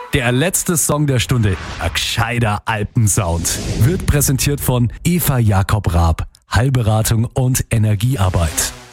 Der letzte Song der Stunde, ein gescheiter Alpensound, wird präsentiert von Eva Jakob Raab, Heilberatung und Energiearbeit.